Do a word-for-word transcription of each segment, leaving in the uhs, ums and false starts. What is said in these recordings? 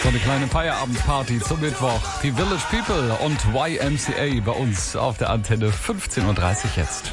So eine kleine Feierabendparty zum Mittwoch. Die Village People und Y M C A bei uns auf der Antenne fünfzehn Uhr dreißig jetzt.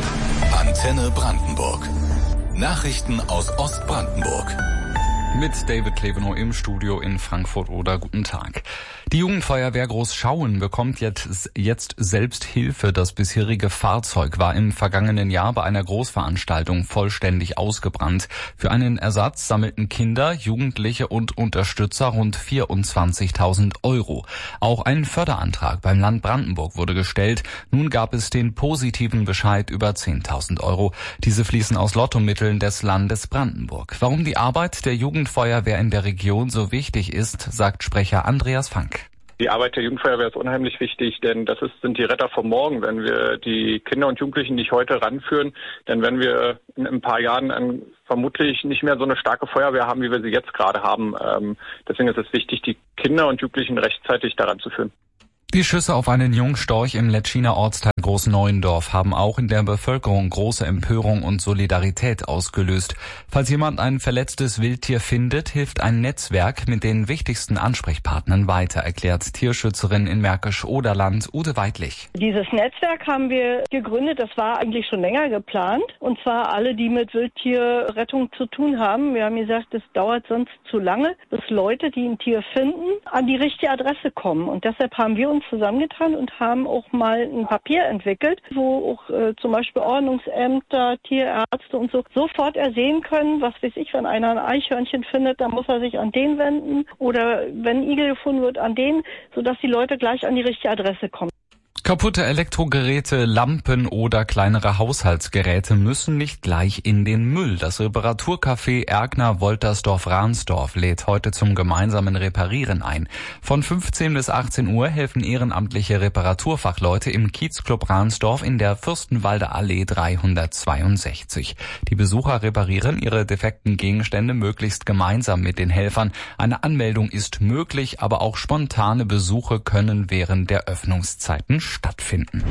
Antenne Brandenburg. Nachrichten aus Ostbrandenburg. Mit David Klevenow im Studio in Frankfurt oder guten Tag. Die Jugendfeuerwehr Großschauen bekommt jetzt, jetzt selbst Hilfe. Das bisherige Fahrzeug war im vergangenen Jahr bei einer Großveranstaltung vollständig ausgebrannt. Für einen Ersatz sammelten Kinder, Jugendliche und Unterstützer rund vierundzwanzigtausend Euro. Auch ein Förderantrag beim Land Brandenburg wurde gestellt. Nun gab es den positiven Bescheid über zehntausend Euro. Diese fließen aus Lottomitteln des Landes Brandenburg. Warum die Arbeit der Jugendfeuerwehr in der Region so wichtig ist, sagt Sprecher Andreas Fank. Die Arbeit der Jugendfeuerwehr ist unheimlich wichtig, denn das ist, sind die Retter vom Morgen. Wenn wir die Kinder und Jugendlichen nicht heute ranführen, dann werden wir in ein paar Jahren ein, vermutlich nicht mehr so eine starke Feuerwehr haben, wie wir sie jetzt gerade haben. Ähm, deswegen ist es wichtig, die Kinder und Jugendlichen rechtzeitig daran zu führen. Die Schüsse auf einen Jungstorch im Letschiner Ortsteil Großneuendorf haben auch in der Bevölkerung große Empörung und Solidarität ausgelöst. Falls jemand ein verletztes Wildtier findet, hilft ein Netzwerk mit den wichtigsten Ansprechpartnern weiter, erklärt Tierschützerin in Märkisch-Oderland Ute Weidlich. Dieses Netzwerk haben wir gegründet, das war eigentlich schon länger geplant. Und zwar alle, die mit Wildtierrettung zu tun haben. Wir haben gesagt, es dauert sonst zu lange, bis Leute, die ein Tier finden, an die richtige Adresse kommen. Und deshalb haben wir uns zusammengetan und haben auch mal ein Papier entwickelt, wo auch äh, zum Beispiel Ordnungsämter, Tierärzte und so sofort ersehen können, was weiß ich, wenn einer ein Eichhörnchen findet, dann muss er sich an den wenden oder wenn ein Igel gefunden wird, an den, sodass die Leute gleich an die richtige Adresse kommen. Kaputte Elektrogeräte, Lampen oder kleinere Haushaltsgeräte müssen nicht gleich in den Müll. Das Reparaturcafé Erkner-Woltersdorf-Ransdorf lädt heute zum gemeinsamen Reparieren ein. Von fünfzehn bis achtzehn Uhr helfen ehrenamtliche Reparaturfachleute im Kiezclub Ransdorf in der Fürstenwalder Allee dreihundertzweiundsechzig. Die Besucher reparieren ihre defekten Gegenstände möglichst gemeinsam mit den Helfern. Eine Anmeldung ist möglich, aber auch spontane Besuche können während der Öffnungszeiten stattfinden.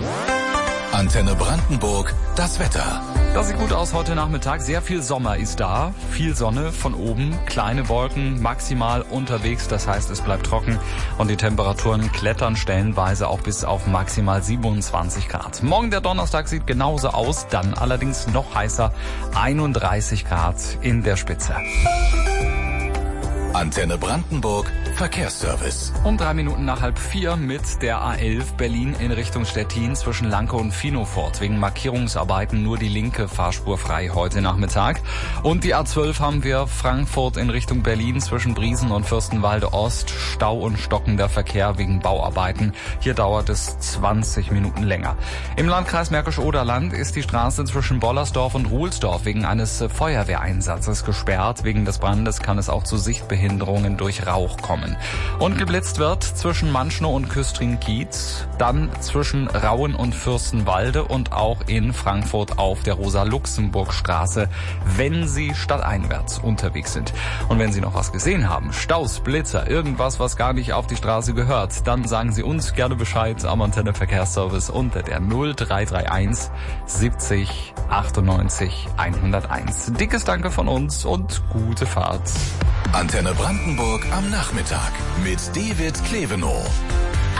Antenne Brandenburg, das Wetter. Das sieht gut aus heute Nachmittag. Sehr viel Sommer ist da. Viel Sonne von oben. Kleine Wolken maximal unterwegs. Das heißt, es bleibt trocken. Und die Temperaturen klettern stellenweise auch bis auf maximal siebenundzwanzig Grad. Morgen der Donnerstag sieht genauso aus. Dann allerdings noch heißer. einunddreißig Grad in der Spitze. Antenne Brandenburg, Verkehrsservice. Um drei Minuten nach halb vier mit der A elf Berlin in Richtung Stettin zwischen Lanke und Finofort. Wegen Markierungsarbeiten nur die linke Fahrspur frei heute Nachmittag. Und die A zwölf haben wir Frankfurt in Richtung Berlin zwischen Briesen und Fürstenwalde Ost. Stau und stockender Verkehr wegen Bauarbeiten. Hier dauert es zwanzig Minuten länger. Im Landkreis Märkisch-Oderland ist die Straße zwischen Bollersdorf und Ruhlsdorf wegen eines Feuerwehreinsatzes gesperrt. Wegen des Brandes kann es auch zu Sichtbehinderungen durch Rauch kommen. Und geblitzt wird zwischen Manschnow und Küstrin-Kiez, dann zwischen Rauen und Fürstenwalde und auch in Frankfurt auf der Rosa-Luxemburg-Straße, wenn Sie stadteinwärts unterwegs sind. Und wenn Sie noch was gesehen haben, Staus, Blitzer, irgendwas, was gar nicht auf die Straße gehört, dann sagen Sie uns gerne Bescheid am Antenne Verkehrsservice unter der null drei drei eins siebzig achtundneunzig hunderteins. Dickes Danke von uns und gute Fahrt. Antenne Brandenburg am Nachmittag mit David Klevenow.